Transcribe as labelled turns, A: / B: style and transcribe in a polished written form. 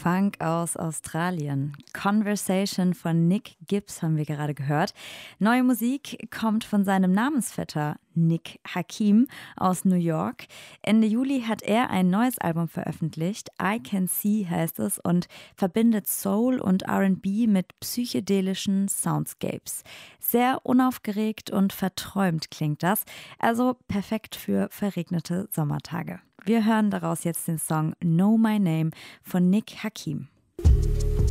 A: Funk aus Australien. Conversation von Nick Gibbs haben wir gerade gehört. Neue Musik kommt von seinem Namensvetter Nick Hakim aus New York. Ende Juli hat er ein neues Album veröffentlicht. I Can See heißt es und verbindet Soul und R&B mit psychedelischen Soundscapes. Sehr unaufgeregt und verträumt klingt das, also perfekt für verregnete Sommertage. Wir hören daraus jetzt den Song Know My Name von Nick Hakim.